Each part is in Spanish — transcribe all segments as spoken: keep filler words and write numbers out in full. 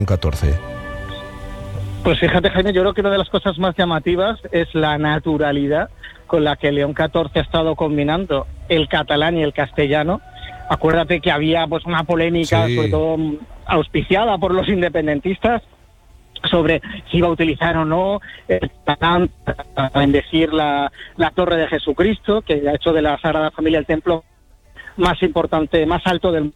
catorce. Pues fíjate, Jaime, yo creo que una de las cosas más llamativas es la naturalidad con la que León catorce ha estado combinando el catalán y el castellano. Acuérdate que había pues una polémica, sí, sobre todo auspiciada por los independentistas, sobre si iba a utilizar o no el catalán para bendecir la, la Torre de Jesucristo, que ha hecho de la Sagrada Familia el templo más importante, más alto del mundo.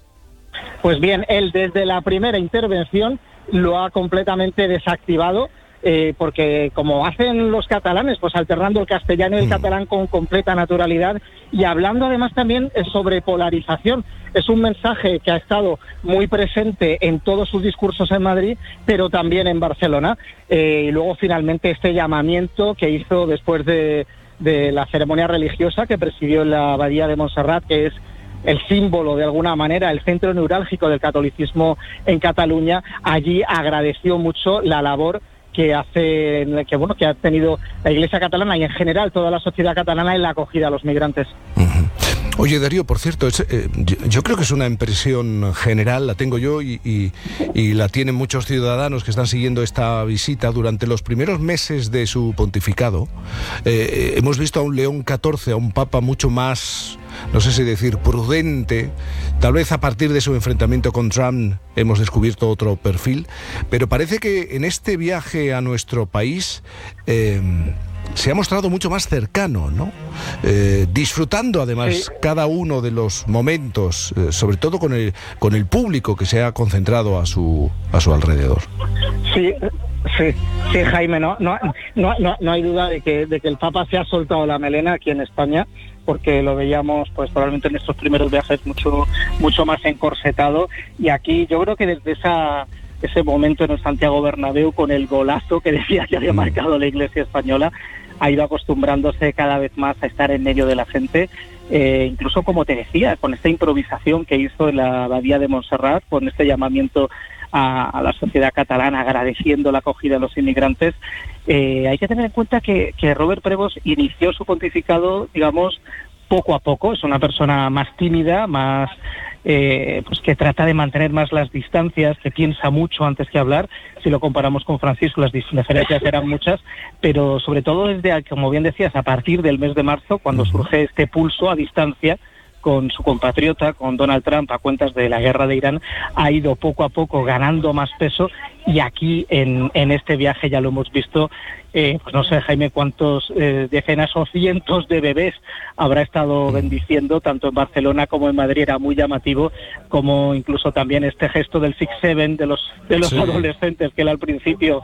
Pues bien, él desde la primera intervención lo ha completamente desactivado, eh, porque como hacen los catalanes, pues alternando el castellano y el catalán con completa naturalidad, y hablando además también sobre polarización. Es un mensaje que ha estado muy presente en todos sus discursos en Madrid, pero también en Barcelona. Eh, y luego finalmente este llamamiento que hizo después de, de la ceremonia religiosa que presidió en la Abadía de Montserrat, que es el símbolo, de alguna manera, el centro neurálgico del catolicismo en Cataluña. Allí agradeció mucho la labor que hace, que bueno, que ha tenido la Iglesia catalana y en general toda la sociedad catalana en la acogida a los migrantes. Uh-huh. Oye, Darío, por cierto, es, eh, yo, yo creo que es una impresión general, la tengo yo y, y, y la tienen muchos ciudadanos que están siguiendo esta visita. Durante los primeros meses de su pontificado, eh, hemos visto a un León catorce, a un papa mucho más, no sé si decir prudente. Tal vez a partir de su enfrentamiento con Trump hemos descubierto otro perfil, pero parece que en este viaje a nuestro país eh, se ha mostrado mucho más cercano, ¿no? Eh, disfrutando además sí. cada uno de los momentos, eh, sobre todo con el con el público que se ha concentrado a su a su alrededor. Sí. Sí, sí, Jaime, no, no, no, no, no hay duda de que, de que el Papa se ha soltado la melena aquí en España, porque lo veíamos, pues probablemente en estos primeros viajes mucho, mucho más encorsetado, y aquí yo creo que desde esa ese momento en el Santiago Bernabéu, con el golazo que decía que había marcado la Iglesia española, ha ido acostumbrándose cada vez más a estar en medio de la gente, eh, incluso como te decía, con esta improvisación que hizo en la Abadía de Montserrat, con este llamamiento A, a la sociedad catalana, agradeciendo la acogida de los inmigrantes. Eh, hay que tener en cuenta que, que Robert Prevost inició su pontificado, digamos, poco a poco. Es una persona más tímida, más eh, pues que trata de mantener más las distancias, que piensa mucho antes que hablar. Si lo comparamos con Francisco, las diferencias eran muchas, pero sobre todo desde, como bien decías, a partir del mes de marzo, cuando surge este pulso a distancia con su compatriota, con Donald Trump, a cuentas de la guerra de Irán, ha ido poco a poco ganando más peso, y aquí en, en este viaje ya lo hemos visto. Eh, pues no sé, Jaime, cuántos eh, decenas o cientos de bebés habrá estado bendiciendo, tanto en Barcelona como en Madrid. Era muy llamativo, como incluso también este gesto del six seven de los de los sí. adolescentes, que él al principio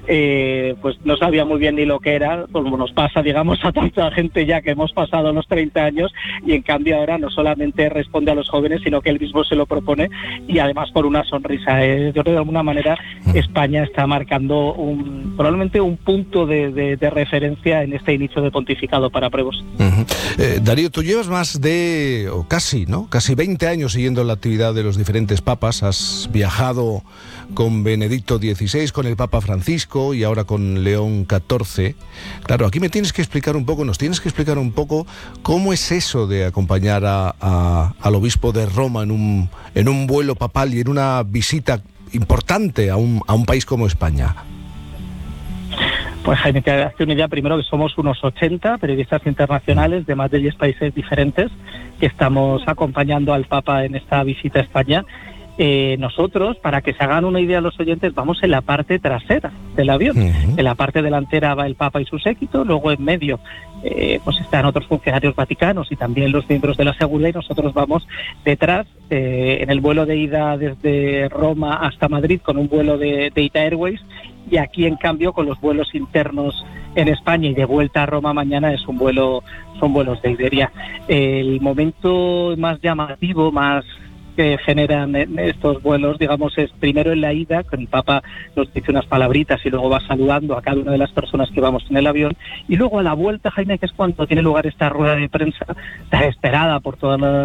eh, pues no sabía muy bien ni lo que era, como nos pasa, digamos, a tanta gente ya que hemos pasado los treinta años, y en cambio ahora no solamente responde a los jóvenes, sino que él mismo se lo propone, y además por una sonrisa. Eh, yo creo que de alguna manera España está marcando un, probablemente un punto De, de, de referencia en este inicio de pontificado para Prevost. Uh-huh. eh, Darío, tú llevas más de, o casi, ¿no? Casi veinte años siguiendo la actividad de los diferentes papas. Has viajado con Benedicto dieciséis, con el Papa Francisco y ahora con León catorce. Claro, aquí me tienes que explicar un poco, nos tienes que explicar un poco cómo es eso de acompañar a, a, al obispo de Roma en un, en un vuelo papal y en una visita importante a un, a un país como España. Pues Jaime, te hace una idea primero que somos unos ochenta periodistas internacionales de más de diez países diferentes que estamos acompañando al Papa en esta visita a España. Eh, nosotros, para que se hagan una idea los oyentes, vamos en la parte trasera del avión. Uh-huh. En la parte delantera va el Papa y su séquito, luego en medio eh, pues están otros funcionarios vaticanos y también los miembros de la seguridad, y nosotros vamos detrás eh, en el vuelo de ida desde Roma hasta Madrid con un vuelo de, de Ita Airways, y aquí en cambio con los vuelos internos en España y de vuelta a Roma mañana es un vuelo, son vuelos de Iberia. El momento más llamativo, más que generan estos vuelos, digamos, es primero en la ida, que el Papa nos dice unas palabritas y luego va saludando a cada una de las personas que vamos en el avión, y luego a la vuelta, Jaime, que es cuando tiene lugar esta rueda de prensa tan esperada por todas las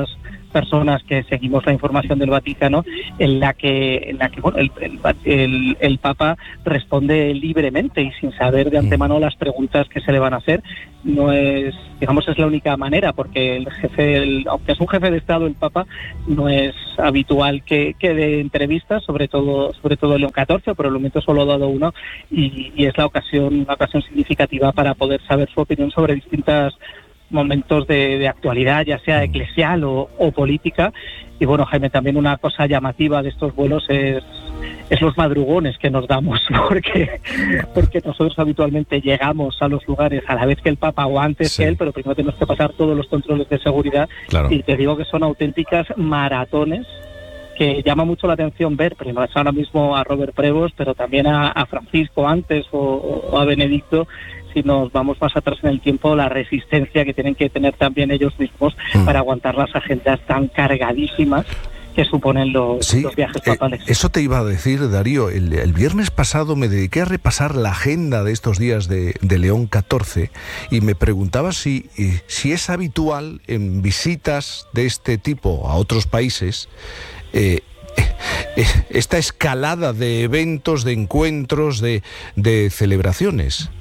personas que seguimos la información del Vaticano, en la que, en la que bueno, el, el, el, el Papa responde libremente y sin saber de antemano las preguntas que se le van a hacer. No es, digamos, es la única manera, porque el jefe, el, aunque es un jefe de Estado, el Papa, no es habitual que, que dé entrevistas, sobre todo, sobre todo León catorce, por el momento solo ha dado uno, y, y es la ocasión, una ocasión significativa para poder saber su opinión sobre distintas momentos de, de actualidad, ya sea eclesial o, o política. Y bueno, Jaime, también una cosa llamativa de estos vuelos es, es los madrugones que nos damos, porque, porque nosotros habitualmente llegamos a los lugares a la vez que el Papa o antes sí. que él, pero primero tenemos que pasar todos los controles de seguridad, claro. Y te digo que son auténticas maratones que llama mucho la atención ver, primero ahora mismo a Robert Prevost, pero también a, a Francisco antes o, o a Benedicto. Si nos vamos más atrás en el tiempo, la resistencia que tienen que tener también ellos mismos mm. para aguantar las agendas tan cargadísimas que suponen los, sí, los viajes papales. Eh, eso te iba a decir, Darío. El, el viernes pasado me dediqué a repasar la agenda de estos días de, de León catorce y me preguntaba si, eh, si es habitual en visitas de este tipo a otros países eh, eh, esta escalada de eventos, de encuentros, de, de celebraciones.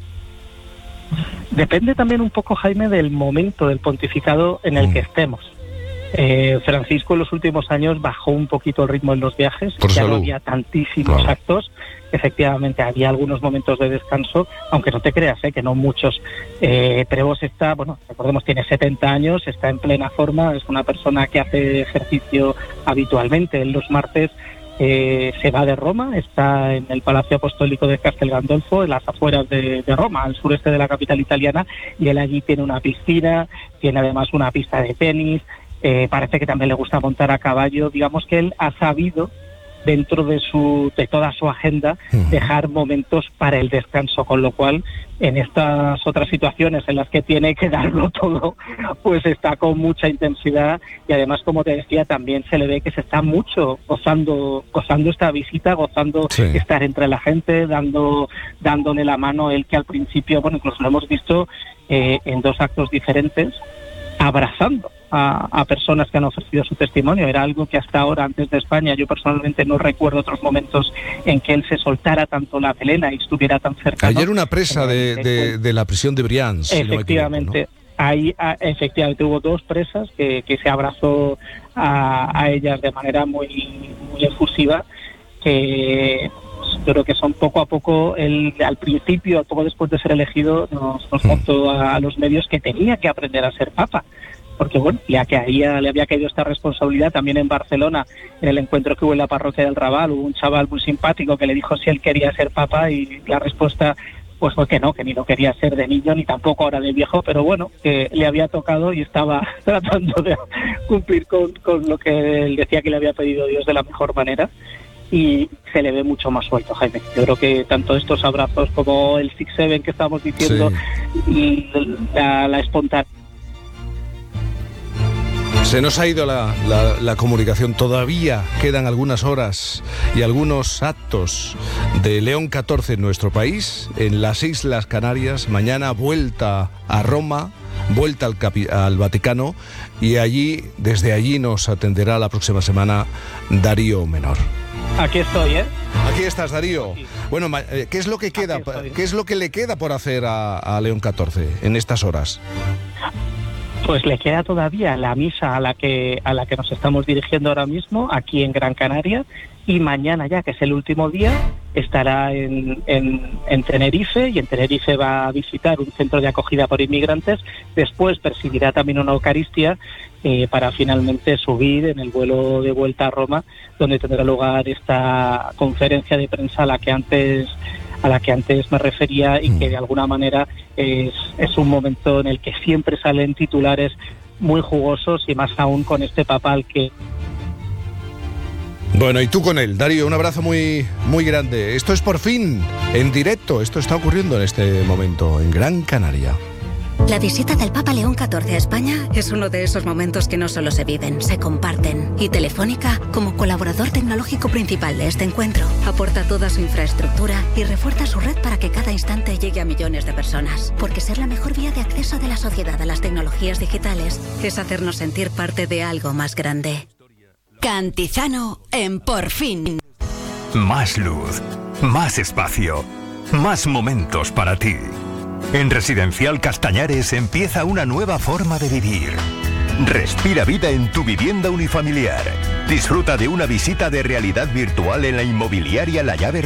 Depende también un poco, Jaime, del momento del pontificado en el mm. que estemos. Eh, Francisco en los últimos años bajó un poquito el ritmo en los viajes, Por ya salud. no había tantísimos claro. actos. Efectivamente, había algunos momentos de descanso, aunque no te creas, ¿eh? que no muchos. Eh, Prevost está, bueno, recordemos, tiene setenta años, está en plena forma, es una persona que hace ejercicio habitualmente. En los martes Eh, se va de Roma, está en el Palacio Apostólico de Castel Gandolfo, en las afueras de, de Roma, al sureste de la capital italiana, y él allí tiene una piscina, tiene además una pista de tenis, eh, parece que también le gusta montar a caballo. Digamos que él ha sabido, dentro de su de toda su agenda, dejar momentos para el descanso, con lo cual en estas otras situaciones en las que tiene que darlo todo, pues está con mucha intensidad, y además, como te decía, también se le ve que se está mucho gozando gozando esta visita, gozando sí. estar entre la gente, dando dándole la mano, él que al principio, bueno, incluso lo hemos visto eh, en dos actos diferentes, abrazando a, a personas que han ofrecido su testimonio. Era algo que hasta ahora, antes de España, yo personalmente no recuerdo otros momentos en que él se soltara tanto la melena y estuviera tan cercano. Ayer una presa de, de, de la prisión de Brians. Efectivamente. Si no me equivoco, ¿no? Ahí, a, efectivamente, hubo dos presas que, que se abrazó a, a ellas de manera muy, muy efusiva, que yo creo que son poco a poco, él, al principio, poco después de ser elegido, nos, nos contó a, a los medios que tenía que aprender a ser papa, porque bueno, le, caía, le había caído esta responsabilidad. También en Barcelona, en el encuentro que hubo en la parroquia del Raval, hubo un chaval muy simpático que le dijo si él quería ser papa, y la respuesta pues fue que no, que ni lo quería ser de niño, ni tampoco ahora de viejo, pero bueno, que le había tocado y estaba tratando de cumplir con, con lo que él decía que le había pedido Dios de la mejor manera. Y se le ve mucho más suelto, Jaime. Yo creo que tanto estos abrazos como el six seven que estábamos diciendo, sí. y la, la espontaneidad. Se nos ha ido la, la, la comunicación. Todavía quedan algunas horas y algunos actos de León catorce en nuestro país, en las Islas Canarias. Mañana vuelta a Roma, vuelta al, capi, al Vaticano, y allí, desde allí nos atenderá la próxima semana Darío Menor. Aquí estoy, ¿eh? Aquí estás, Darío. Bueno, ¿qué es lo que queda? ¿Qué es lo que le queda por hacer a, a León catorce en estas horas? Pues le queda todavía la misa a la que a la que nos estamos dirigiendo ahora mismo, aquí en Gran Canaria, y mañana ya, que es el último día, estará en, en, en Tenerife, y en Tenerife va a visitar un centro de acogida por inmigrantes. Después presidirá también una Eucaristía eh, para finalmente subir en el vuelo de vuelta a Roma, donde tendrá lugar esta conferencia de prensa a la que antes a la que antes me refería, y que de alguna manera es, es un momento en el que siempre salen titulares muy jugosos, y más aún con este papal que... Bueno, y tú con él, Darío, un abrazo muy, muy grande. Esto es Por Fin, en directo, esto está ocurriendo en este momento en Gran Canaria. La visita del Papa León catorce a España es uno de esos momentos que no solo se viven, se comparten. Y Telefónica, como colaborador tecnológico principal de este encuentro, aporta toda su infraestructura y refuerza su red para que cada instante llegue a millones de personas. Porque ser la mejor vía de acceso de la sociedad a las tecnologías digitales es hacernos sentir parte de algo más grande. Cantizano en Por Fin. Más luz, más espacio, más momentos para ti. En Residencial Castañares empieza una nueva forma de vivir. Respira vida en tu vivienda unifamiliar. Disfruta de una visita de realidad virtual en la inmobiliaria La Llave